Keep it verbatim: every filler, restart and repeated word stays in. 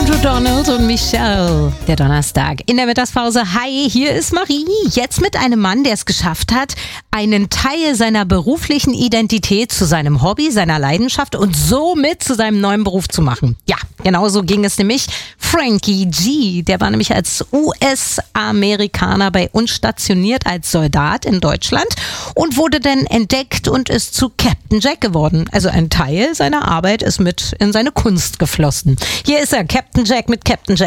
Andrew Donald und Michelle. Der Donnerstag in der Mittagspause. Hi, hier ist Marie. Jetzt mit einem Mann, der es geschafft hat, einen Teil seiner beruflichen Identität zu seinem Hobby, seiner Leidenschaft und somit zu seinem neuen Beruf zu machen. Ja, genau so ging es nämlich Frankie G. Der war nämlich als U S-Amerikaner bei uns stationiert als Soldat in Deutschland und wurde dann entdeckt und ist zu Captain Jack geworden. Also ein Teil seiner Arbeit ist mit in seine Kunst geflossen. Hier ist er, Captain Jack mit Captain Jack.